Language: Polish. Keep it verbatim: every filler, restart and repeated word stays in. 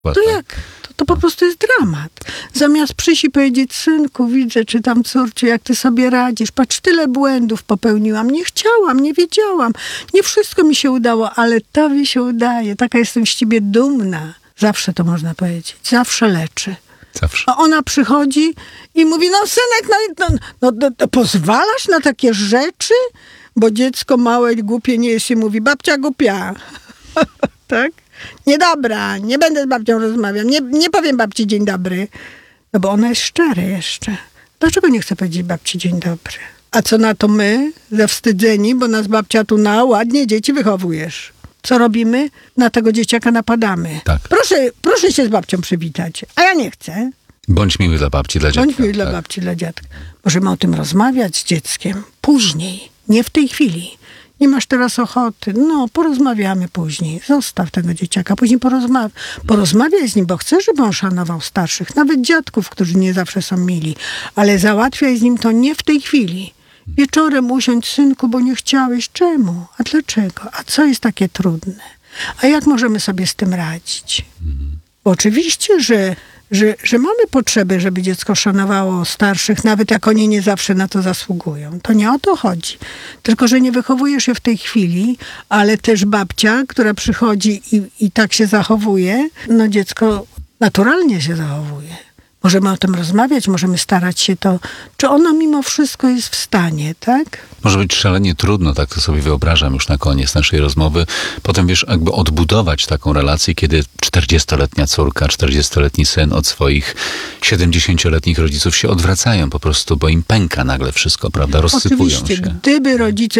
To jak? To, to po prostu jest dramat. Zamiast przyjść i powiedzieć, synku, widzę, czy tam córciu, jak ty sobie radzisz, patrz, tyle błędów popełniłam, nie chciałam, nie wiedziałam, nie wszystko mi się udało, ale tobie się udaje, taka jestem z ciebie dumna. Zawsze to można powiedzieć, zawsze leczy. Zawsze. A ona przychodzi i mówi, no synek, no, no, no, no, no pozwalasz na takie rzeczy? Bo dziecko małe i głupie nie jest i mówi, babcia głupia. Tak? Niedobra, nie będę z babcią rozmawiał, nie, nie powiem babci dzień dobry. No bo ona jest szczera jeszcze. Dlaczego nie chce powiedzieć babci dzień dobry? A co na to my, zawstydzeni, bo nas babcia tu na ładnie dzieci wychowujesz. Co robimy? Na tego dzieciaka napadamy. Tak. Proszę, proszę się z babcią przywitać, a ja nie chcę. Bądź miły dla babci, dla dziadka. Bądź miły dla tak. babci, dla dziadka. Możemy o tym rozmawiać z dzieckiem później, nie w tej chwili. Nie masz teraz ochoty. No, porozmawiamy później. Zostaw tego dzieciaka. Później porozma- porozmawiaj z nim, bo chcę, żeby on szanował starszych. Nawet dziadków, którzy nie zawsze są mili. Ale załatwiaj z nim to nie w tej chwili. Wieczorem usiądź, synku, bo nie chciałeś. Czemu? A dlaczego? A co jest takie trudne? A jak możemy sobie z tym radzić? Bo oczywiście, że Że, że mamy potrzebę, żeby dziecko szanowało starszych, nawet jak oni nie zawsze na to zasługują. To nie o to chodzi. Tylko, że nie wychowujesz je w tej chwili, ale też babcia, która przychodzi i, i tak się zachowuje, no dziecko naturalnie się zachowuje. Możemy o tym rozmawiać, możemy starać się to, czy ono mimo wszystko jest w stanie, tak? Może być szalenie trudno, tak to sobie wyobrażam już na koniec naszej rozmowy. Potem, wiesz, jakby odbudować taką relację, kiedy czterdziestoletnia córka, czterdziestoletni syn od swoich siedemdziesięcioletnich rodziców się odwracają po prostu, bo im pęka nagle wszystko, prawda? Rozsypują Oczywiście, się. gdyby rodzice